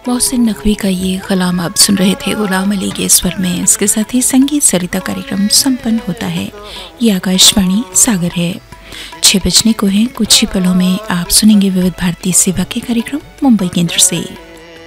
मोहसिन नकवी का ये कलाम आप सुन रहे थे गुलाम अली के स्वर में। इसके साथ ही संगीत सरिता कार्यक्रम संपन्न होता है। ये आकाशवाणी सागर है। 6 बजने को है। कुछ ही पलों में आप सुनेंगे विविध भारती सेवा के कार्यक्रम मुंबई केंद्र से।